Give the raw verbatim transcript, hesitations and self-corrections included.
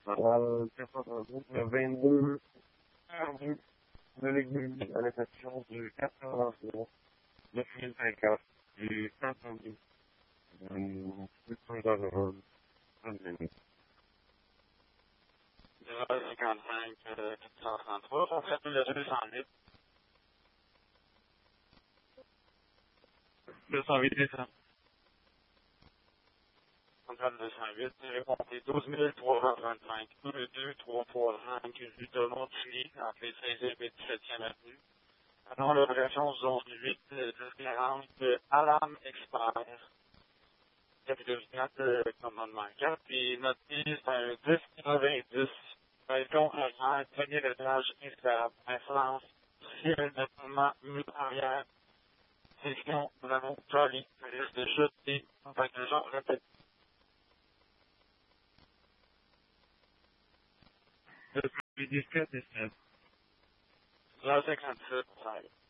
Euh, le vingt-deux, perdu de l'aiguille à l'infection du quatre-vingt-trois, neuf mille cinquante, du cent soixante-dix, du plus dangereux, zéro cinquante-cinq, quatre cent trente-trois, on fait le deux cent huit. deux cent huit descend. Contrôle deux cent huit, j'ai compté douze mille trois cent trente-cinq, un, deux, trois, trois, cinq, rue de Montigny, entre les seizième et dix-septième avenue. Avant l'opération zone huit, dix quarante, Alarme Expert. Capitule quatre, euh, commandement quatre, puis notre prix, c'est un dix quatre-vingt-dix. Balcon arrière, premier étage, installable, insolence, ciel nettement, mur arrière, section, Bravo, Charlie, risque de chute et contact de gens, répète. Le plus discret est zéro cinquante-sept,